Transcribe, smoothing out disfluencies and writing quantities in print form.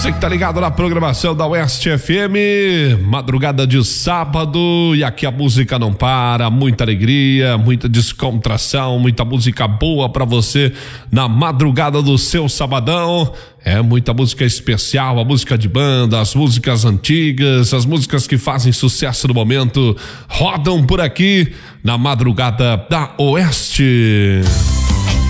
Você que tá ligado na programação da Oeste FM, madrugada de sábado, e aqui a música não para, muita alegria, muita descontração, muita música boa pra você na madrugada do seu sabadão. É muita música especial, a música de banda, as músicas antigas, as músicas que fazem sucesso no momento, rodam por aqui na madrugada da Oeste.